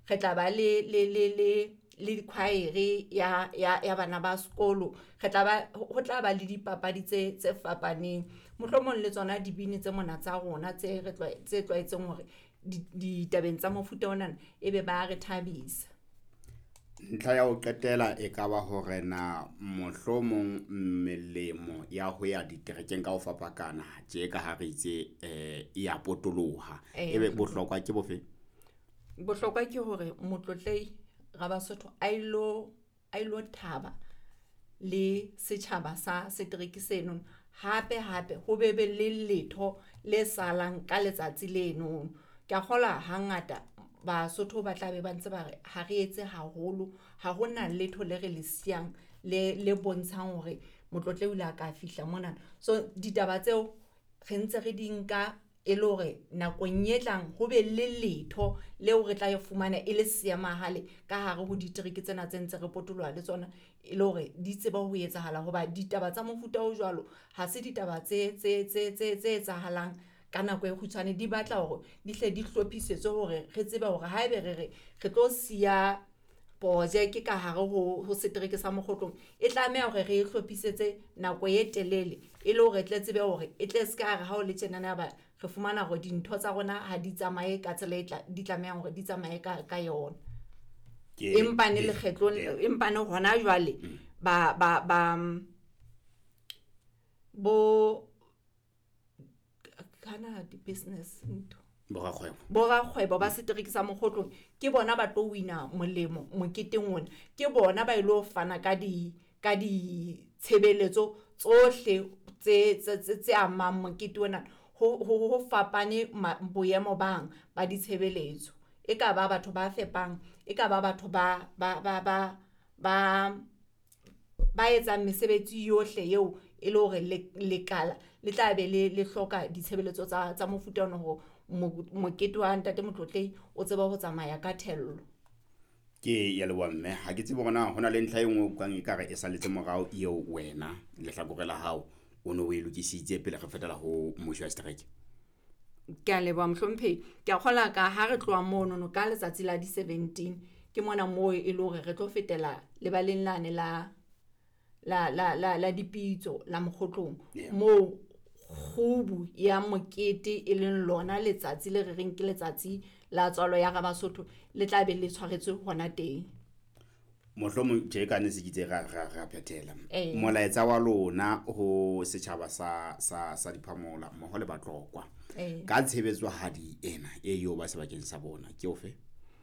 re tla ba le choir ya bana ba sekolo, ho tla ba le dipapadi tse fapaneng, mohlomong le tsona dibini tse mona tsa rona tse tlwaetseng hore ditabeng tsa mofuta ona ebe ba re thabisa. Ntlha ya ho qetela e ka ba hore na mohlomong melemo ya ho ya diterekeng ka ho fapakana tje ka ha re itse ya potoloha, ebe bohlokwa ke bofe? Bohlokwa ke hore motlotlehi ra Basotho a ilo thaba le setjhaba sa setereke seno, hape ho bebe le letho le salang ka letsatsi leno. Ke a kgola hangata Basotho ba tla be ba ntse ba re ha re etse haholo, ha hona letho le re le siang le bontshang hore motlotlehi o la ka fihla mona. So ditaba tseo re ntse re di nka e le hore nakong e tlang ho be le letho leo re tla e fumana e le seamahale ka hare ho ditereke tsena tse ntse re potoloha le tsona, e le hore di tseba ho etsahala, hoba ditaba tsa mofuta o jwalo ha se ditaba tse etsahalang ka nako e kgutshwane. Di batla hore di hle di hlophisetswe hore re tsebe hore haebe re tlo siya projeke ka hare ho setereke sa Mokgotlong, e tlameha hore re hlophisetse nako e telele e le hore tle tsebe hore e tle ska re ha o le tjena ba re fumana hore dintho tsa rona ha di tsamaye ka tsela di tlameha hore di tsamaye ka yona. Empa ne lekgetlo empa ne hona jwale ba bo kana di business ntho borakgwebo ba setereke sa Mokgotlong ke bona ba tlo wina molemo moketeng ona, ke bona ba ilo fana ka di tshebeletso tsohle tse amang mokete ona, ho fapane boemo bang ba ditshebeletso, e ka ba batho ba fepang, e ka ba batho ba etsang mesebetsi yohle eo e le hore lekala le tla be le hloka ditshebeletso tsa mofuta ona ho mokete wa ntate Motlotlehi o tseba ho tsamaya ka thello. Ke ya leboha mme, ha ke tsebe bona hona le ntlha e nngwe kang ekare e saletse morao eo wena lehlakore la hao o no e lokisitse pele re fetela ho mmuso wa setereke. Ke a leboha mohlomphehi, ke a kgola ka ha re tloha mono ka letsatsi la di 17 ke mona moo e le hore re tlo fetela le baleng lane la dipitso la Mokgotlong, moo kgubu ya mokete e leng lona letsatsi le re reng ke letsatsi la tswalo ya Basotho le tla be le tshwaretswe hona teng. Mohlomong tje ka ne se kitse ra phethela molaetsa wa lona ho setjhaba sa diphamola mmoho le batlokwa ka tshebetswa hadi ena e yo ba sebakeng sa bona ke ofe?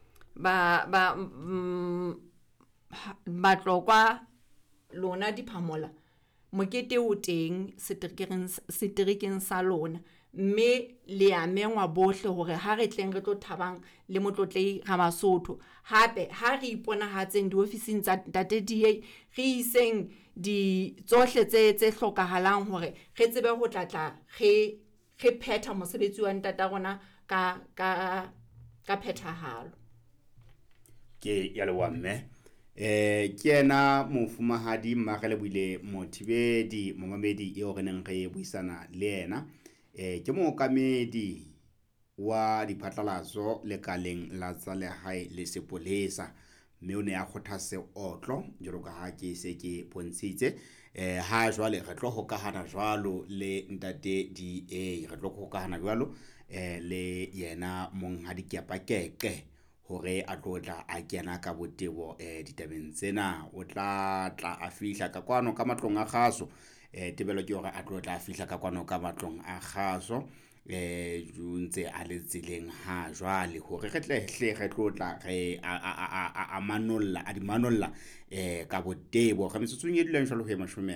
Batlokwa lona diphamola mokete o teng seterekeng sa lona, mme le a mengwa bohle hore ha re tleng re tlo thabang le Motlotlehi ra Basotho. Hape ha re iponahatseng diofising tsa Ntate DA, re iseng di tsohle tse hlokahalang hore re tsebe ho tlatla re phetha mosebetsi wa ntata rona ka phethahalo. Ke ya leboha mme. Ke yena mofumahadi Mmakgele buile mothibedi momamedi eo re neng re buisana le yena, ke mookamedi wa diphatlalatso lekaleng la tsa lehae le sepolesa, mme o ne a kgotha seotlo jwalo ka ha ke se ke bontshitse ha jwale re tlo hokahana jwalo le Ntate DA, re tlo hokahana jwalo le yena monghadi Kepa hore a tlotla a kena ka botebo ditabeng tsena. O tla a fihla ka kwano ka matlong a kgaso, tebelo ke hore a tlotla a fihla ka kwano ka matlong a kgaso ntse a le tseleng ha jwale hore re tlotla re a manolla ka botebo ga metsotsong e dileng jwalo ho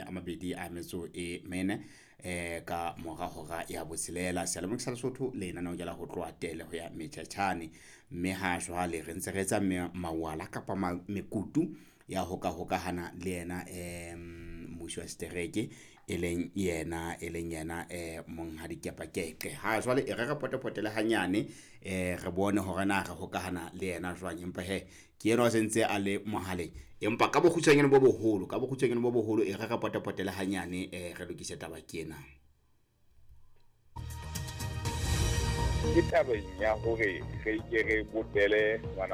24 ka mora hora ya botshelela selemong sa Lesotho le nna no jala ho tloa tele ho ya metjhatjhane, mme ha jwale re ntse re etsa mawala kapa mekutu ya hokahana le yena mmuso wa setereke e leng yena monghadi Kepa ha jwale e re potele hanyane re bone hore na re hokahana le yena jwang, empa ke yena o sentse a le mohaleng, empa ka bokgutshwanyane bo boholo e re potele hanyane re lokise taba kena. Ke tabeng ya hore re ke re botele